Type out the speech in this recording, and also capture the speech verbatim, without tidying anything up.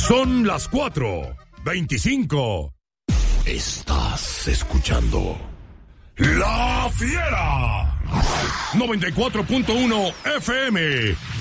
Son las cuatro veinticinco. Estás escuchando La Fiera noventa y cuatro punto uno F M